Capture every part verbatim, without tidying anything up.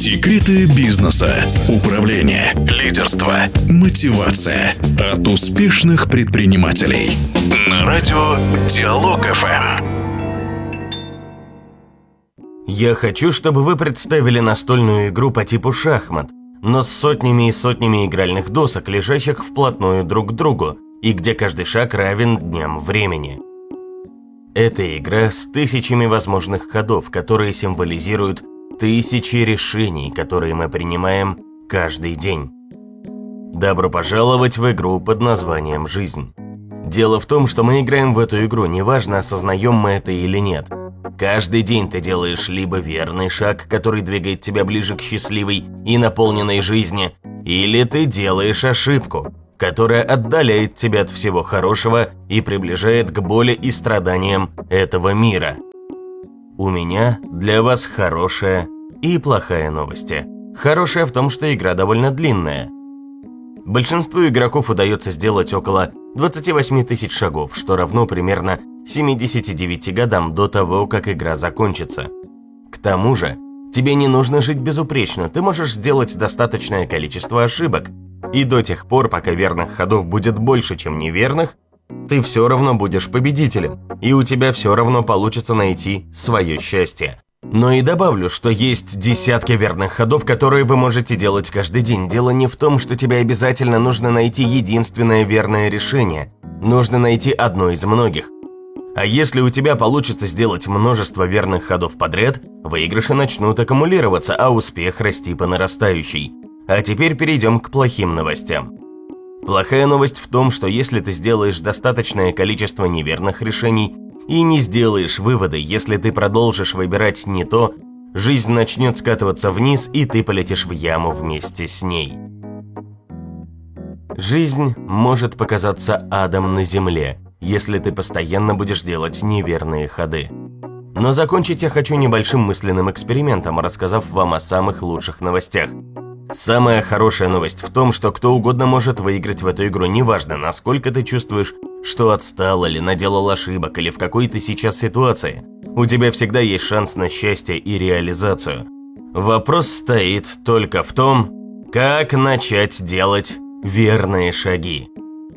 Секреты бизнеса, управления, лидерства, мотивация от успешных предпринимателей. На радио Диалог-ФМ. Я хочу, чтобы вы представили настольную игру по типу шахмат, но с сотнями и сотнями игральных досок, лежащих вплотную друг к другу, и где каждый шаг равен дням времени. Это игра с тысячами возможных ходов, которые символизируют тысячи решений, которые мы принимаем каждый день. Добро пожаловать в игру под названием «Жизнь». Дело в том, что мы играем в эту игру, неважно, осознаем мы это или нет. Каждый день ты делаешь либо верный шаг, который двигает тебя ближе к счастливой и наполненной жизни, или ты делаешь ошибку, которая отдаляет тебя от всего хорошего и приближает к боли и страданиям этого мира. У меня для вас хорошая и плохая новости. Хорошая в том, что игра довольно длинная. Большинству игроков удается сделать около двадцати восьми тысяч шагов, что равно примерно семидесяти девяти годам до того, как игра закончится. К тому же, тебе не нужно жить безупречно, ты можешь сделать достаточное количество ошибок, и до тех пор, пока верных ходов будет больше, чем неверных, ты все равно будешь победителем, и у тебя все равно получится найти свое счастье. Но и добавлю, что есть десятки верных ходов, которые вы можете делать каждый день. Дело не в том, что тебе обязательно нужно найти единственное верное решение. Нужно найти одно из многих. А если у тебя получится сделать множество верных ходов подряд, выигрыши начнут аккумулироваться, а успех расти по нарастающей. А теперь перейдем к плохим новостям. Плохая новость в том, что если ты сделаешь достаточное количество неверных решений и не сделаешь выводы, если ты продолжишь выбирать не то, жизнь начнет скатываться вниз, и ты полетишь в яму вместе с ней. Жизнь может показаться адом на земле, если ты постоянно будешь делать неверные ходы. Но закончить я хочу небольшим мысленным экспериментом, рассказав вам о самых лучших новостях. Самая хорошая новость в том, что кто угодно может выиграть в эту игру, неважно, насколько ты чувствуешь, что отстал или наделал ошибок, или в какой ты сейчас ситуации. У тебя всегда есть шанс на счастье и реализацию. Вопрос стоит только в том, как начать делать верные шаги.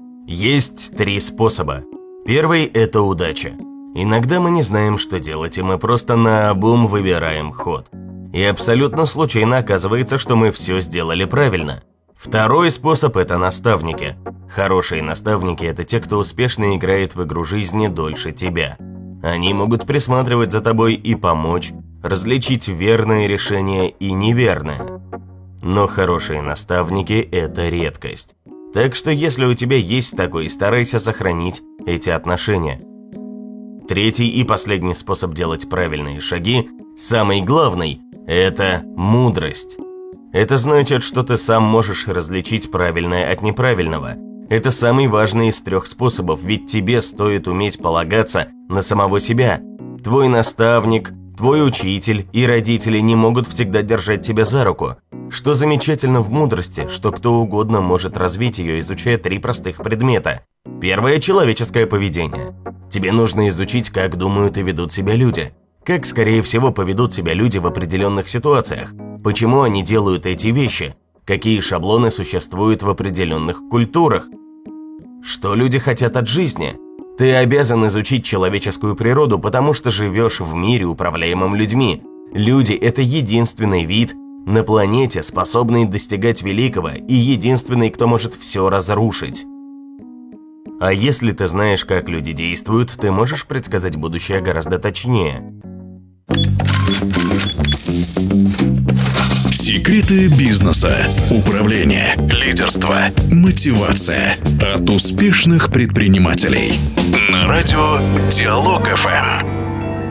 Есть три способа. Первый – это удача. Иногда мы не знаем, что делать, и мы просто наобум выбираем ход. И абсолютно случайно оказывается, что мы все сделали правильно. Второй способ – это наставники. Хорошие наставники – это те, кто успешно играет в игру жизни дольше тебя. Они могут присматривать за тобой и помочь, различить верные решения и неверные. Но хорошие наставники – это редкость. Так что если у тебя есть такой, старайся сохранить эти отношения. Третий и последний способ делать правильные шаги, самый главный – это мудрость. Это значит, что ты сам можешь различить правильное от неправильного. Это самый важный из трех способов, ведь тебе стоит уметь полагаться на самого себя. Твой наставник, твой учитель и родители не могут всегда держать тебя за руку. Что замечательно в мудрости, что кто угодно может развить ее, изучая три простых предмета. Первое – человеческое поведение. Тебе нужно изучить, как думают и ведут себя люди. Как, скорее всего, поведут себя люди в определенных ситуациях. Почему они делают эти вещи? Какие шаблоны существуют в определенных культурах? Что люди хотят от жизни? Ты обязан изучить человеческую природу, потому что живешь в мире, управляемом людьми. Люди – это единственный вид на планете, способный достигать великого, и единственный, кто может все разрушить. А если ты знаешь, как люди действуют, ты можешь предсказать будущее гораздо точнее. Секреты бизнеса, управления, лидерства, мотивация от успешных предпринимателей. На радио Диалог-ФМ.